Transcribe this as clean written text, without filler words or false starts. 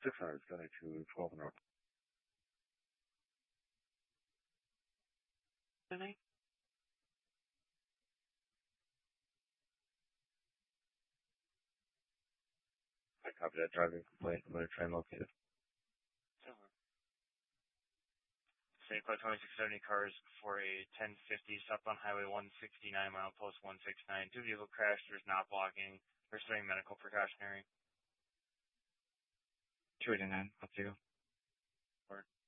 600 is going to 12 North. I copy that driving complaint. I'm going to try and locate it. St. Cloud 2670 cars for a 1050 stop on Highway 169, mile post 169. Two vehicle crash. There's not blocking. Pursuing medical precautionary. 289. Let's go. Or